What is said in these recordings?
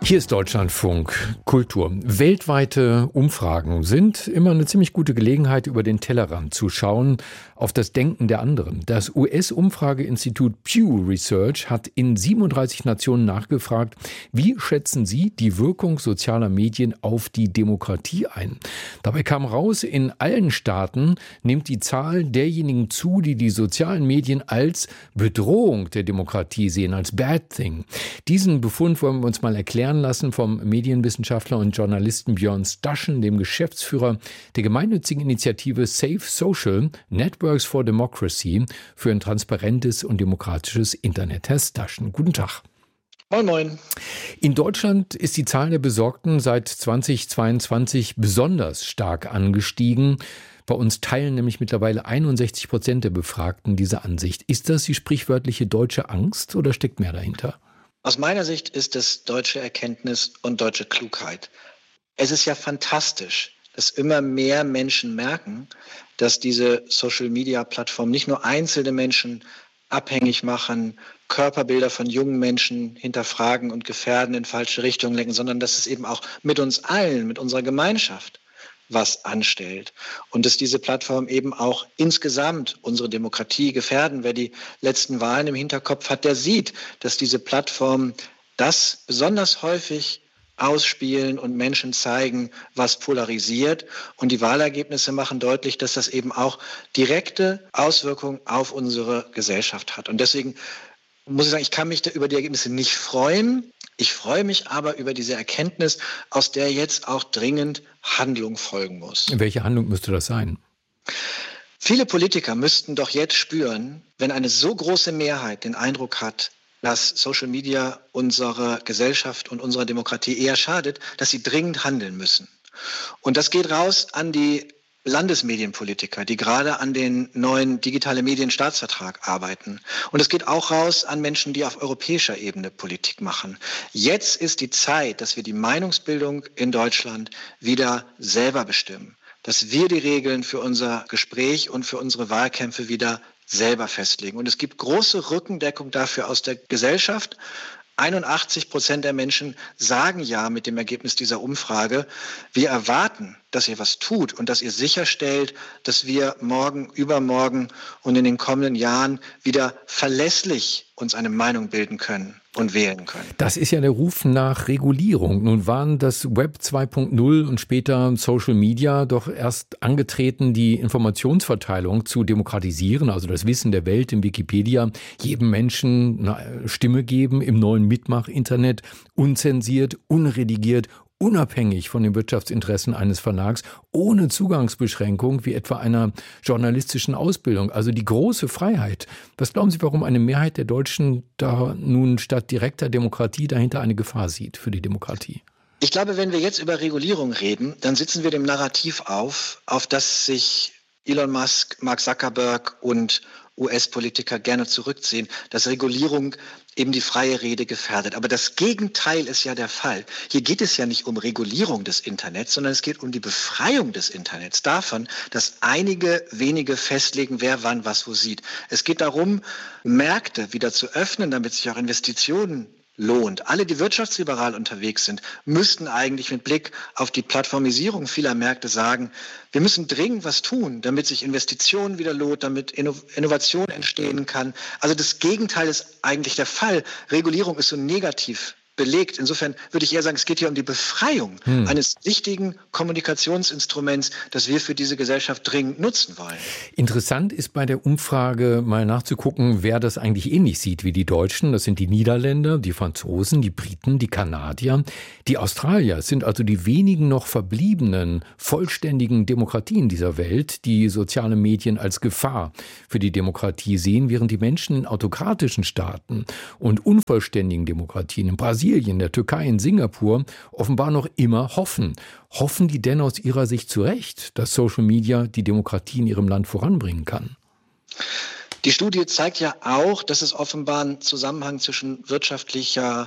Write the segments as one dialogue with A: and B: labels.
A: Hier ist Deutschlandfunk Kultur. Weltweite Umfragen sind immer eine ziemlich gute Gelegenheit, über den Tellerrand zu schauen, auf das Denken der anderen. Das US-Umfrageinstitut Pew Research hat in 37 Nationen nachgefragt, wie schätzen Sie die Wirkung sozialer Medien auf die Demokratie ein? Dabei kam raus, in allen Staaten nimmt die Zahl derjenigen zu, die die sozialen Medien als Bedrohung der Demokratie sehen, als Bad Thing. Diesen Befund wollen wir uns mal erklären lassen vom Medienwissenschaftler und Journalisten Björn Staschen, dem Geschäftsführer der gemeinnützigen Initiative Safe Social Networks for Democracy für ein transparentes und demokratisches Internet. Herr Staschen, guten Tag.
B: Moin, moin.
A: In Deutschland ist die Zahl der Besorgten seit 2022 besonders stark angestiegen. Bei uns teilen nämlich mittlerweile 61% der Befragten diese Ansicht. Ist das die sprichwörtliche deutsche Angst oder steckt mehr dahinter?
B: Aus meiner Sicht ist es deutsche Erkenntnis und deutsche Klugheit. Es ist ja fantastisch, dass immer mehr Menschen merken, dass diese Social-Media-Plattformen nicht nur einzelne Menschen abhängig machen, Körperbilder von jungen Menschen hinterfragen und gefährden, in falsche Richtungen lenken, sondern dass es eben auch mit uns allen, mit unserer Gemeinschaft was anstellt. Und dass diese Plattformen eben auch insgesamt unsere Demokratie gefährden. Wer die letzten Wahlen im Hinterkopf hat, der sieht, dass diese Plattformen das besonders häufig ausspielen und Menschen zeigen, was polarisiert. Und die Wahlergebnisse machen deutlich, dass das eben auch direkte Auswirkungen auf unsere Gesellschaft hat. Und deswegen muss ich sagen, ich kann mich da über die Ergebnisse nicht freuen. Ich freue mich aber über diese Erkenntnis, aus der jetzt auch dringend Handlung folgen muss.
A: Welche Handlung müsste das sein?
B: Viele Politiker müssten doch jetzt spüren, wenn eine so große Mehrheit den Eindruck hat, dass Social Media unserer Gesellschaft und unserer Demokratie eher schadet, dass sie dringend handeln müssen. Und das geht raus an die Landesmedienpolitiker, die gerade an den neuen Digitale-Medien-Staatsvertrag arbeiten. Und es geht auch raus an Menschen, die auf europäischer Ebene Politik machen. Jetzt ist die Zeit, dass wir die Meinungsbildung in Deutschland wieder selber bestimmen. Dass wir die Regeln für unser Gespräch und für unsere Wahlkämpfe wieder selber festlegen. Und es gibt große Rückendeckung dafür aus der Gesellschaft. 81% der Menschen sagen ja mit dem Ergebnis dieser Umfrage, wir erwarten, dass ihr was tut und dass ihr sicherstellt, dass wir morgen, übermorgen und in den kommenden Jahren wieder verlässlich uns eine Meinung bilden können und wählen können.
A: Das ist ja der Ruf nach Regulierung. Nun waren das Web 2.0 und später Social Media doch erst angetreten, die Informationsverteilung zu demokratisieren, also das Wissen der Welt in Wikipedia, jedem Menschen eine Stimme geben im neuen Mitmach-Internet, unzensiert, unredigiert, unabhängig von den Wirtschaftsinteressen eines Verlags, ohne Zugangsbeschränkung wie etwa einer journalistischen Ausbildung. Also die große Freiheit. Was glauben Sie, warum eine Mehrheit der Deutschen da nun statt direkter Demokratie dahinter eine Gefahr sieht für die Demokratie?
B: Ich glaube, wenn wir jetzt über Regulierung reden, dann sitzen wir dem Narrativ auf das sich Elon Musk, Mark Zuckerberg und US-Politiker gerne zurückziehen, dass Regulierung eben die freie Rede gefährdet. Aber das Gegenteil ist ja der Fall. Hier geht es ja nicht um Regulierung des Internets, sondern es geht um die Befreiung des Internets davon, dass einige wenige festlegen, wer wann was wo sieht. Es geht darum, Märkte wieder zu öffnen, damit sich auch Investitionen lohnt. Alle, die wirtschaftsliberal unterwegs sind, müssten eigentlich mit Blick auf die Plattformisierung vieler Märkte sagen, wir müssen dringend was tun, damit sich Investitionen wieder lohnt, damit Innovation entstehen kann. Also das Gegenteil ist eigentlich der Fall. Regulierung ist so negativ belegt. Insofern würde ich eher sagen, es geht hier um die Befreiung eines wichtigen Kommunikationsinstruments, das wir für diese Gesellschaft dringend nutzen wollen.
A: Interessant ist bei der Umfrage mal nachzugucken, wer das eigentlich ähnlich sieht wie die Deutschen. Das sind die Niederländer, die Franzosen, die Briten, die Kanadier. Die Australier sind also die wenigen noch verbliebenen, vollständigen Demokratien dieser Welt, die soziale Medien als Gefahr für die Demokratie sehen, während die Menschen in autokratischen Staaten und unvollständigen Demokratien in Brasilien, der Türkei, in Singapur offenbar noch immer hoffen. Hoffen die denn aus ihrer Sicht zu Recht, dass Social Media die Demokratie in ihrem Land voranbringen kann?
B: Die Studie zeigt ja auch, dass es offenbar einen Zusammenhang zwischen wirtschaftlicher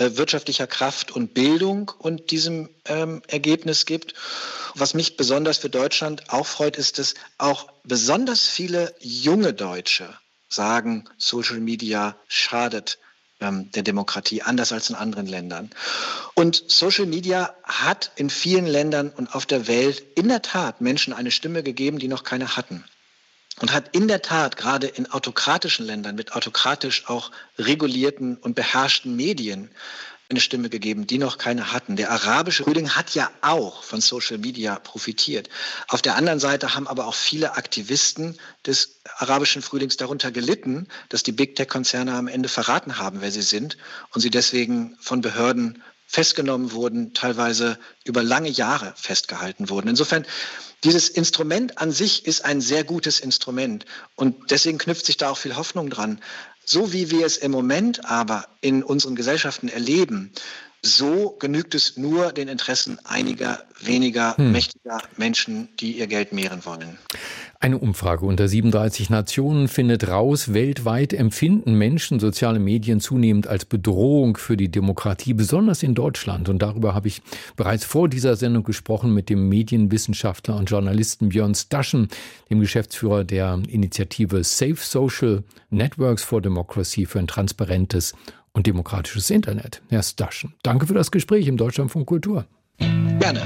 B: Kraft und Bildung und diesem Ergebnis gibt. Was mich besonders für Deutschland auch freut, ist, dass auch besonders viele junge Deutsche sagen, Social Media schadet der Demokratie, anders als in anderen Ländern. Und Social Media hat in vielen Ländern und auf der Welt in der Tat Menschen eine Stimme gegeben, die noch keine hatten. Und hat in der Tat gerade in autokratischen Ländern mit autokratisch auch regulierten und beherrschten Medien eine Stimme gegeben, die noch keine hatten. Der arabische Frühling hat ja auch von Social Media profitiert. Auf der anderen Seite haben aber auch viele Aktivisten des arabischen Frühlings darunter gelitten, dass die Big Tech-Konzerne am Ende verraten haben, wer sie sind und sie deswegen von Behörden festgenommen wurden, teilweise über lange Jahre festgehalten wurden. Insofern, dieses Instrument an sich ist ein sehr gutes Instrument und deswegen knüpft sich da auch viel Hoffnung dran. So wie wir es im Moment aber in unseren Gesellschaften erleben, so genügt es nur den Interessen einiger weniger mächtiger Menschen, die ihr Geld mehren wollen.
A: Eine Umfrage unter 37 Nationen findet raus, weltweit empfinden Menschen soziale Medien zunehmend als Bedrohung für die Demokratie, besonders in Deutschland. Und darüber habe ich bereits vor dieser Sendung gesprochen mit dem Medienwissenschaftler und Journalisten Björn Staschen, dem Geschäftsführer der Initiative Safe Social Networks for Democracy für ein transparentes und demokratisches Internet. Herr Staschen, danke für das Gespräch im Deutschlandfunk Kultur.
B: Gerne.